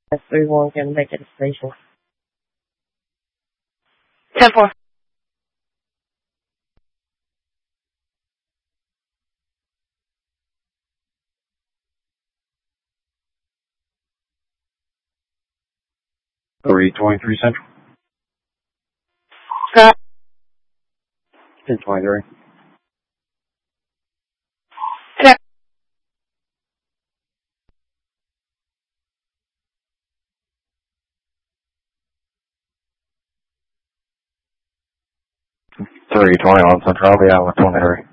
S31 can make it a station. 10-4. Three 23 Central. Got 10-23. it. 321 Central. I'll be out with 23.